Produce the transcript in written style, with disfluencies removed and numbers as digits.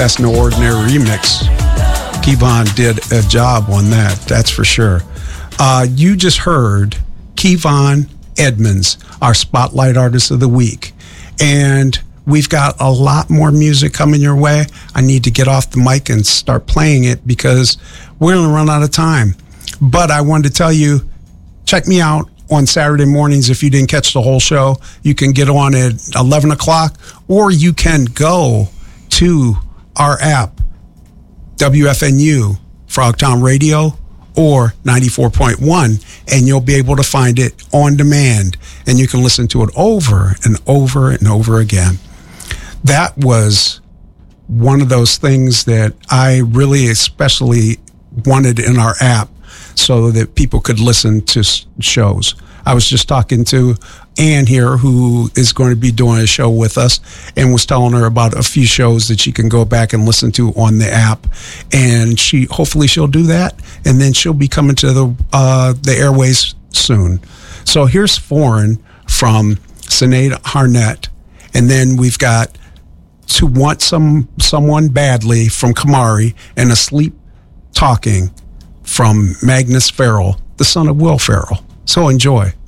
Best No Ordinary remix. Kevon did a job on that, that's for sure. You just heard Kevon Edmonds, our Spotlight Artist of the Week. And we've got a lot more music coming your way. I need to get off the mic and start playing it because we're going to run out of time. But I wanted to tell you, check me out on Saturday mornings. If you didn't catch the whole show, you can get on at 11 o'clock, or you can go to our app, WFNU, Frogtown Radio, or 94.1, and you'll be able to find it on demand, and you can listen to it over and over and over again. That was one of those things that I really especially wanted in our app so that people could listen to shows. I was just talking to Ann here, who is going to be doing a show with us, and was telling her about a few shows that she can go back and listen to on the app. And hopefully she'll do that, and then she'll be coming to the airways soon. So here's Foreign from Sinead Harnett, and then we've got To Want Someone Badly from Kamari, and Asleep Talking from Magnus Farrell, the son of Will Ferrell. So enjoy.